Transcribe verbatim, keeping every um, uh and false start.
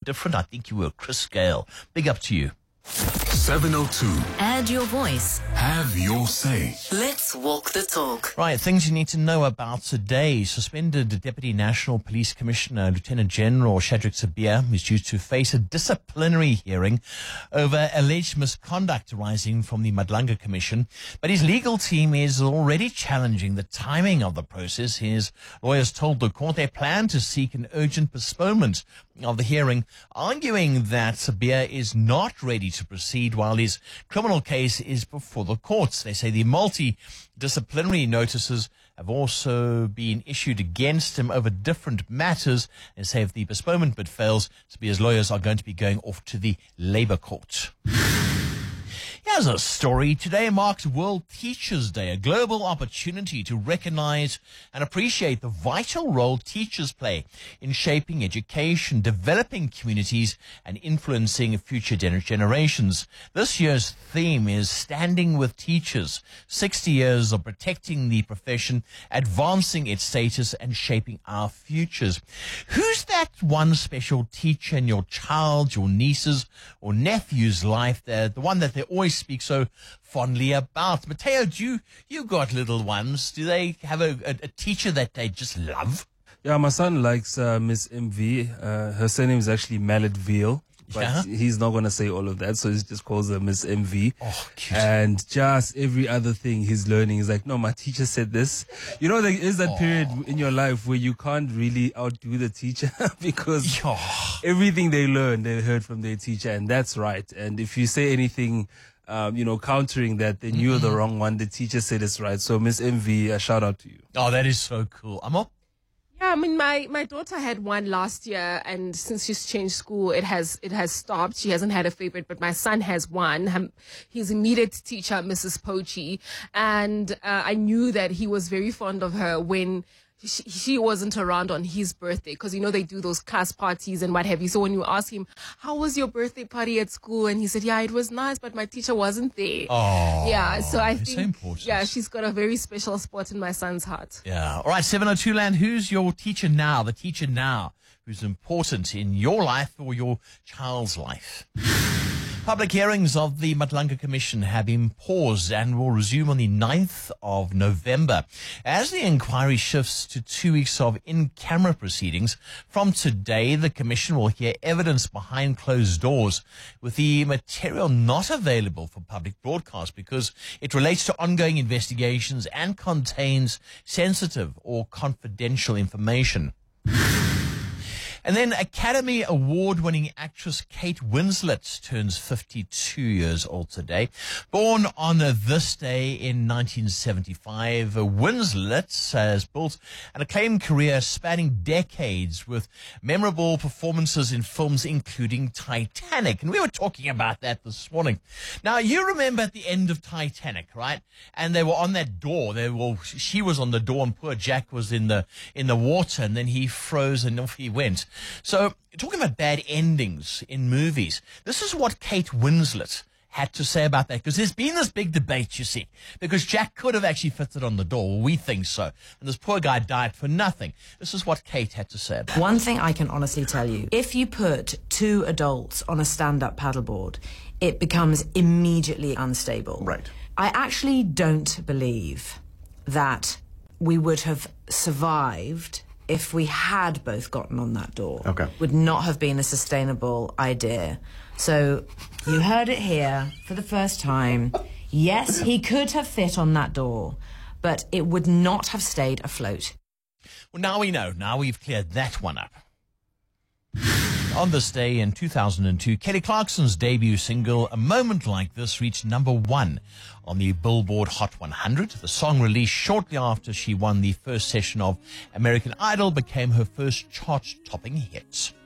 different. I think you were Chris Gale. Big up to you. seven oh two. Add your voice. Have your say. Let's walk the talk. Right, things you need to know about today. Suspended Deputy National Police Commissioner Lieutenant General Shadrack Sibiya is due to face a disciplinary hearing over alleged misconduct arising from the Madlanga Commission. But his legal team is already challenging the timing of the process. His lawyers told the court they plan to seek an urgent postponement of the hearing, arguing that Sibiya is not ready to proceed while his criminal case is before the courts. They say the multi-disciplinary notices have also been issued against him over different matters, and say if the postponement bid fails, Sibiya's lawyers are going to be going off to the Labour Court. Here's a story. Today marks World Teachers Day, a global opportunity to recognize and appreciate the vital role teachers play in shaping education, developing communities, and influencing future gener- generations. This year's theme is Standing with Teachers, sixty years of protecting the profession, advancing its status, and shaping our futures. Who's that one special teacher in your child's, your niece's, or nephew's life, the, the one that they always speak so fondly about? Mateo, do you, you got little ones? Do they have a, a, a teacher that they just love? Yeah, my son likes uh, Miss M V. Uh, her surname is actually Mallet Veal, but Yeah? he's not going to say all of that, so he just calls her Miss M V. Oh, cute. And just every other thing he's learning is like, no, my teacher said this. You know, there is that period in your life where you can't really outdo the teacher because Yeah. everything they learn, they heard from their teacher, and that's right. And if you say anything, um, you know, countering that, then you're the wrong one. The teacher said it's right. So, Miss M V, a shout out to you. Oh, that is so cool. Amo? Yeah, I mean, my, my daughter had one last year, and since she's changed school, it has it has stopped. She hasn't had a favorite, but my son has one. Um, his immediate teacher, Missus Pochi, and uh, I knew that he was very fond of her when she, she wasn't around on his birthday, because, you know, they do those class parties and what have you. So when you ask him, how was your birthday party at school? And he said, yeah, it was nice, but my teacher wasn't there. Oh, Yeah, so I it's think, so important. yeah, she's got a very special spot in my son's heart. Yeah. All right, seven oh two Land, who's your teacher now, the teacher now, who's important in your life or your child's life? Public hearings of the Madlanga Commission have been paused and will resume on the ninth of November. As the inquiry shifts to two weeks of in-camera proceedings, from today the Commission will hear evidence behind closed doors, with the material not available for public broadcast because it relates to ongoing investigations and contains sensitive or confidential information. And then Academy Award-winning actress Kate Winslet turns fifty-two years old today. Born on this day in nineteen seventy-five, Winslet has built an acclaimed career spanning decades with memorable performances in films including Titanic. And we were talking about that this morning. Now, you remember at the end of Titanic, right? And they were on that door. They were, she was on the door and poor Jack was in the, in the water, and then he froze and off he went. So, talking about bad endings in movies, this is what Kate Winslet had to say about that, because there's been this big debate, you see, because Jack could have actually fitted on the door. Well, we think so. And this poor guy died for nothing. This is what Kate had to say about it. One thing I can honestly tell you, if you put two adults on a stand-up paddleboard, it becomes immediately unstable. Right. I actually don't believe that we would have survived if we had both gotten on that door. Okay. Would not have been a sustainable idea. So you heard it here for the first time. Yes, he could have fit on that door, but it would not have stayed afloat. Well, now we know. Now we've cleared that one up. On this day in two thousand two, Kelly Clarkson's debut single, A Moment Like This, reached number one on the Billboard Hot one hundred. The song, released shortly after she won the first session of American Idol, became her first chart-topping hit.